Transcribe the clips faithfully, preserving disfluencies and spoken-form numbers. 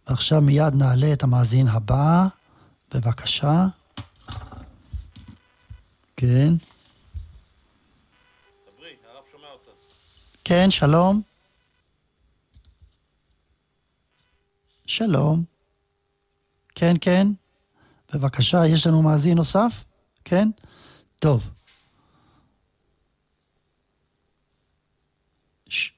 עכשיו מיד נעלה את המאזין הבא. בבקשה. כן. דברי, הרב שומע אותך. כן, שלום. שלום. כן, כן. בבקשה, יש לנו מאזין נוסף? כן? טוב. ש...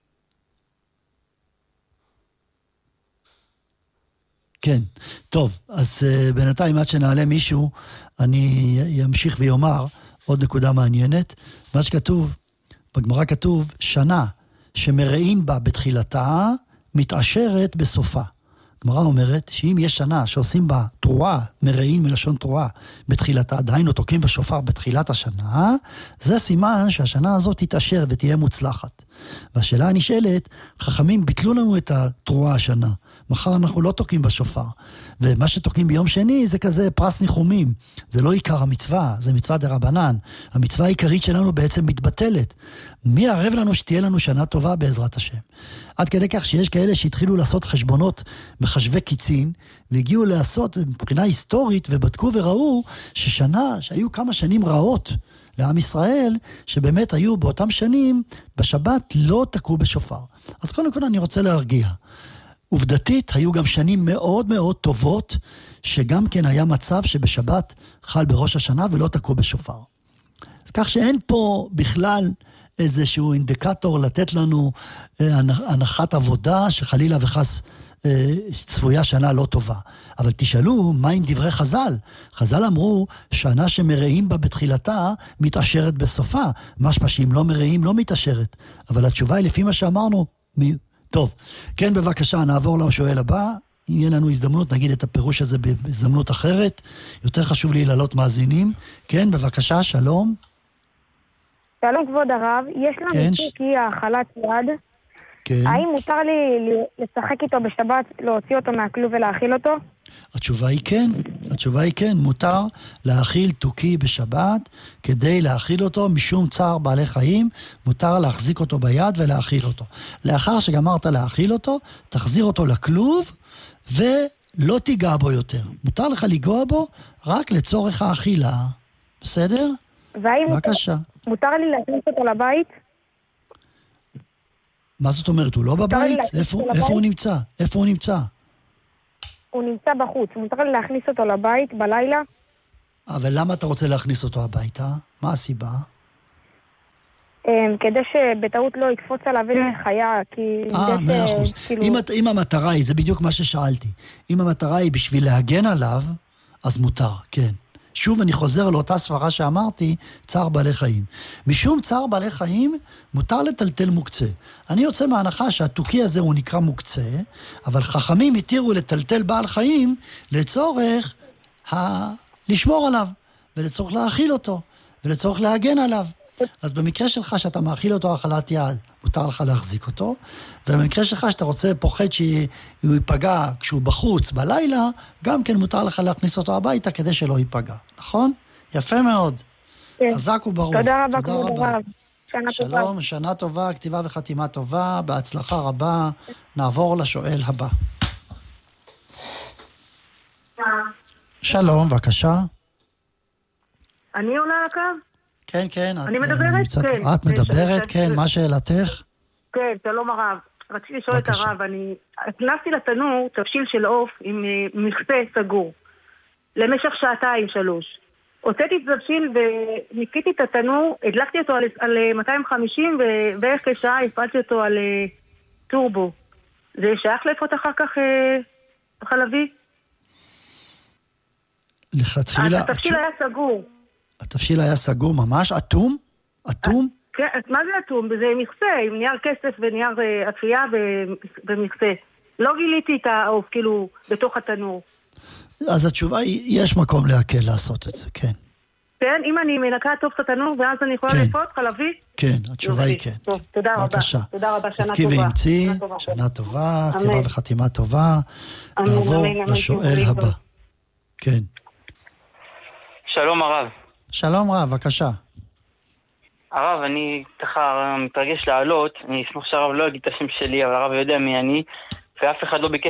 כן, טוב, אז uh, בינתיים עד שנעלה מישהו, אני אמשיך ויאמר עוד נקודה מעניינת. מה שכתוב, בגמרא כתוב, שנה שמראים בה בתחילתה, מתעשרת בסופה. גמרא אומרת שאם יש שנה שעושים בה תרועה, מראים מלשון תרועה בתחילתה, דהיינו תוקעים בשופר בתחילת השנה, זה סימן שהשנה הזאת תתעשר ותהיה מוצלחת. והשאלה הנשאלת, חכמים ביטלו לנו את התרועה השנה. מחר אנחנו לא תוקעים בשופר. ומה שתוקעים ביום שני זה כזה פרס ניחומים. זה לא עיקר המצווה, זה מצווה דרבנן. המצווה העיקרית שלנו בעצם מתבטלת. מי ערב לנו שתהיה לנו שנה טובה בעזרת השם? עד כדי כך שיש כאלה שהתחילו לעשות חשבונות מחשבי קיצין, והגיעו לעשות מבחינה היסטורית, ובדקו וראו ששנה, שהיו כמה שנים רעות לעם ישראל, שבאמת היו באותם שנים, בשבת לא תקעו בשופר. אז קודם כל אני רוצה להרגיע. עובדתית, היו גם שנים מאוד מאוד טובות, שגם כן היה מצב שבשבת חל בראש השנה ולא תקעו בשופר. אז כך שאין פה בכלל איזשהו אינדיקטור לתת לנו אה, הנחת עבודה שחלילה וחס אה, צפויה שנה לא טובה. אבל תשאלו, מה עם דברי חז"ל? חז"ל אמרו, שנה שמראים בה בתחילתה מתעשרת בסופה. משמע שאם לא מראים לא מתעשרת. אבל התשובה היא לפי מה שאמרנו, מי... טוב, כן בבקשה, נעבור לשואל הבא. אם יהיה לנו הזדמנות, נגיד את הפירוש הזה בהזדמנות אחרת. יותר חשוב לי לעלות מאזינים. כן, בבקשה, שלום. שלום כבוד הרב, יש לנו כן. תוכי האכלת יד. כן. האם מותר לי לשחק איתו בשבת, להוציא אותו מהכלוב ולהאכיל אותו? התשובה היא כן, התשובה היא כן, מותר להאכיל תוכי בשבת, כדי להאכיל אותו משום צער בעלי חיים, מותר להחזיק אותו ביד ולהאכיל אותו. לאחר שגמרת להאכיל אותו, תחזיר אותו לכלוב, ולא תיגע בו יותר. מותר לך לגוע בו רק לצורך האכילה. בסדר? והאם בבקשה. מותר, מותר לי להכניס אותו לבית? מה זאת אומרת? הוא לא בבית? איפה, איפה הוא נמצא? איפה הוא נמצא? הוא נמצא בחוץ, מותר לי להכניס אותו לבית בלילה? אבל למה אתה רוצה להכניס אותו הביתה? מה הסיבה? כדי שבטעות לא יקפוץ עליו חיה, כי... אה, מאה אחוז. אם המטרה היא, זה בדיוק מה ששאלתי, אם המטרה היא בשביל להגן עליו, אז מותר, כן. שוב אני חוזר לאותה סברה שאמרתי, צער בעלי חיים. משום צער בעלי חיים, מותר לטלטל מוקצה. אני יוצא מההנחה שהתוכי הזה הוא נקרא מוקצה, אבל חכמים התירו לטלטל בעל חיים לצורך ה... לשמור עליו, ולצורך להאכיל אותו, ולצורך להגן עליו. אז במקרה שלך שאתה מאכיל אותו האכלת יד, מותר לך להחזיק אותו, ובמקרה שלך שאתה רוצה, פוחד שהוא ייפגע כשהוא בחוץ בלילה, גם כן מותר לך להכניס אותו הביתה כדי שלא ייפגע, נכון? יפה מאוד. כן. חזק וברור. תודה רבה, כבוד הרב. שנה טובה. שלום, שנה טובה, כתיבה וחתימה טובה, בהצלחה רבה. נעבור לשואל הבא. שלום, בבקשה. אני עולה על הקו? כן, כן. אני את, מדברת? מצאת, כן. את מדברת, כן, כן. מה שאלתך? כן, שלום הרב. רציתי לשאול את בבקשה. הרב, אני הכנסתי לתנור תבשיל של עוף עם אה, מכסה סגור למשך שעתיים שלוש. הוצאתי את התבשיל וניקיתי את התנור, הדלקתי אותו על, על אה, מאתיים וחמישים ובערך כשעה הפעלתי אותו על אה, טורבו. זה שייך לפות אחר כך אה, חלבי? לכתחילה... התבשיל היה סגור. התבשיל היה סגור ממש? אטום? אטום? כן, מה זה אטום? זה מכסה, עם נייר כסף ונייר אפייה ומכסה. לא גיליתי את העוף, כאילו, בתוך התנור. אז התשובה היא, יש מקום להקל לעשות את זה, כן. כן, אם אני מנקה טוב את התנור, ואז אני יכולה כן. לפות חלבי? כן, התשובה היא כן. טוב, תודה רבה. בבקשה. תודה רבה, שנה חזקי טובה. ואמצי, שנה טובה. שנה טובה, אמן. כתיבה וחתימה טובה. אמן, נעבור אמן, אמן, לשואל אמן. הבא. כן. שלום הרב. שלום רב, בבקשה. הרב, אני ככה מתרגש לעלות, אני אשמח שהרב לא יגיד את השם שלי, אבל הרב יודע מי אני, ואף אחד לא ביקש